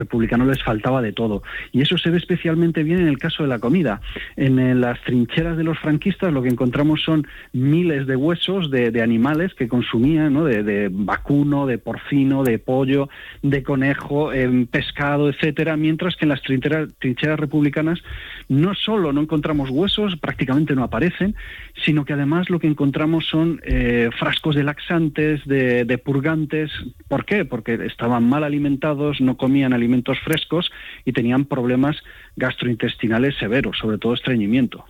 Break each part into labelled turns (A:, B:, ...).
A: republicanos les faltaba de todo. Y eso se ve especialmente bien en el caso de la comida. En las trincheras de los franquistas lo que encontramos son miles de huesos de animales que consumían, ¿no? De vacuno, de porcino, de pollo, de conejo, pescado, etcétera, mientras que en las trincheras republicanas no solo no encontramos huesos, prácticamente no aparecen, sino que además lo que encontramos son frascos de laxantes, de purgantes. ¿Por qué? Porque estaban mal alimentados, no comían alimentos frescos y tenían problemas gastrointestinales severos, sobre todo estreñimiento.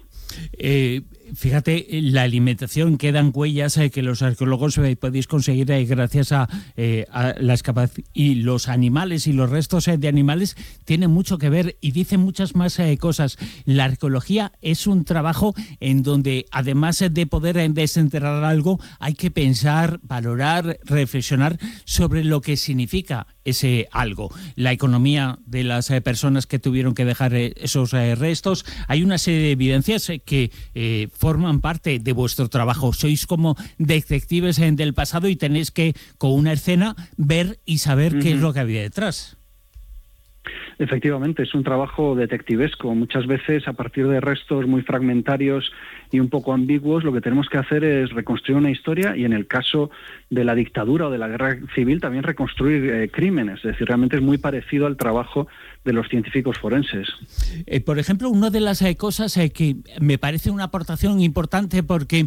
B: Fíjate, la alimentación, quedan huellas que los arqueólogos podéis conseguir gracias a las capacidades, y los animales y los restos de animales tienen mucho que ver y dicen muchas más cosas. La arqueología es un trabajo en donde, además de poder desenterrar algo, hay que pensar, valorar, reflexionar sobre lo que significa ese algo. La economía de las personas que tuvieron que dejar esos restos. Hay una serie de evidencias que forman parte de vuestro trabajo. Sois como detectives del pasado y tenéis que, con una escena, ver y saber qué es lo que había detrás.
A: Efectivamente, es un trabajo detectivesco. Muchas veces, a partir de restos muy fragmentarios y un poco ambiguos, lo que tenemos que hacer es reconstruir una historia y, en el caso de la dictadura o de la guerra civil, también reconstruir crímenes. Es decir, realmente es muy parecido al trabajo de los científicos forenses.
B: Por ejemplo, una de las cosas que me parece una aportación importante, porque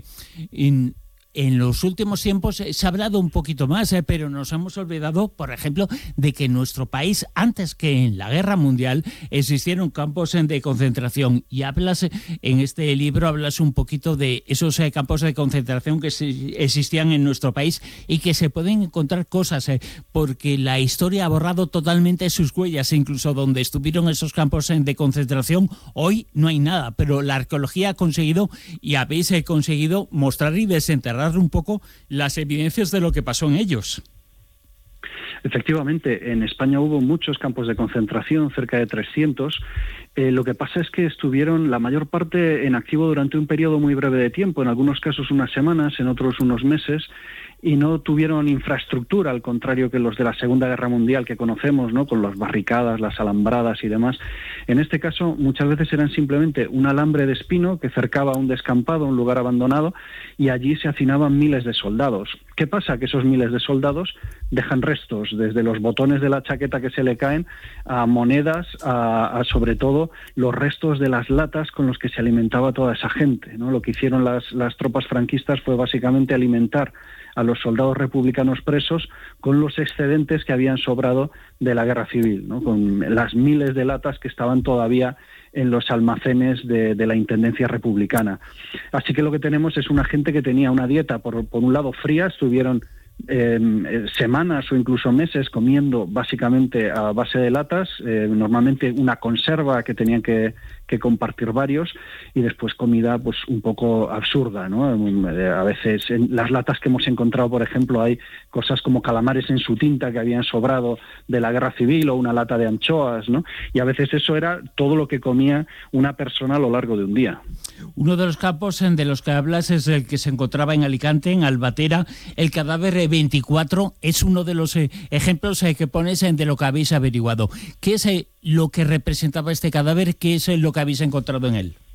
B: en los últimos tiempos se ha hablado un poquito más, pero nos hemos olvidado, por ejemplo, de que en nuestro país, antes que en la Guerra Mundial, existieron campos de concentración. Y hablas, en este libro, hablas un poquito de esos campos de concentración que existían en nuestro país y que se pueden encontrar cosas, porque la historia ha borrado totalmente sus huellas. Incluso donde estuvieron esos campos de concentración, hoy no hay nada, pero la arqueología ha conseguido, y habéis conseguido, mostrar y desenterrar un poco las evidencias de lo que pasó en ellos.
A: Efectivamente, en España hubo muchos campos de concentración, cerca de 300. Lo que pasa es que estuvieron la mayor parte en activo durante un periodo muy breve de tiempo, en algunos casos unas semanas, en otros unos meses, y no tuvieron infraestructura, al contrario que los de la Segunda Guerra Mundial que conocemos, ¿no? Con las barricadas, las alambradas y demás. En este caso, muchas veces eran simplemente un alambre de espino que cercaba un descampado, un lugar abandonado, y allí se hacinaban miles de soldados. ¿Qué pasa? Que esos miles de soldados dejan restos, desde los botones de la chaqueta que se le caen, a monedas, a sobre todo los restos de las latas con los que se alimentaba toda esa gente, ¿no? Lo que hicieron las tropas franquistas fue básicamente alimentar a los soldados republicanos presos con los excedentes que habían sobrado de la guerra civil, ¿no? Con las miles de latas que estaban todavía en los almacenes de la Intendencia republicana. Así que lo que tenemos es una gente que tenía una dieta, por un lado, fría. Estuvieron semanas o incluso meses comiendo básicamente a base de latas, normalmente una conserva que tenían que compartir varios, y después comida pues un poco absurda, ¿no? A veces en las latas que hemos encontrado, por ejemplo, hay cosas como calamares en su tinta que habían sobrado de la guerra civil, o una lata de anchoas, ¿no? Y a veces eso era todo lo que comía una persona a lo largo de un día.
B: Uno de los campos de los que hablas es el que se encontraba en Alicante, en Albatera. El cadáver 24 es uno de los ejemplos que pones de lo que habéis averiguado. ¿Qué es lo que representaba este cadáver? ¿Qué es lo que habéis encontrado en él?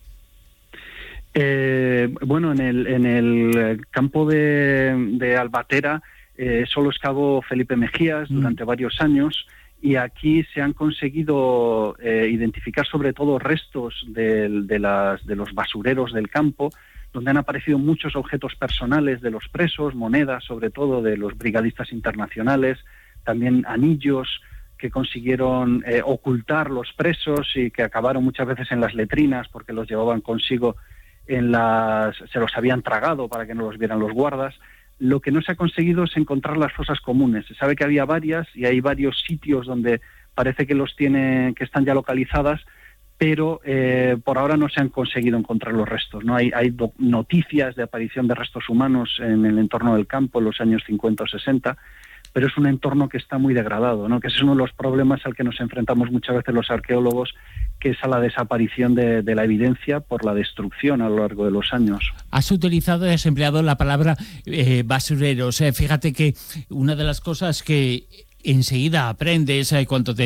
A: Bueno, en el campo de Albatera solo excavó Felipe Mejías durante varios años, y aquí se han conseguido identificar sobre todo restos de los basureros del campo, donde han aparecido muchos objetos personales de los presos, monedas sobre todo de los brigadistas internacionales, también anillos que consiguieron ocultar los presos y que acabaron muchas veces en las letrinas porque los llevaban consigo se los habían tragado para que no los vieran los guardas. Lo que no se ha conseguido es encontrar las fosas comunes. Se sabe que había varias y hay varios sitios donde parece que que están ya localizadas, pero por ahora no se han conseguido encontrar los restos, ¿no? Hay noticias de aparición de restos humanos en el entorno del campo en los años 50 o 60, pero es un entorno que está muy degradado, ¿no? Que ese es uno de los problemas al que nos enfrentamos muchas veces los arqueólogos, que es a la desaparición de la evidencia por la destrucción a lo largo de los años.
B: Has utilizado y has empleado la palabra basureros. Fíjate que una de las cosas que enseguida aprendes cuando te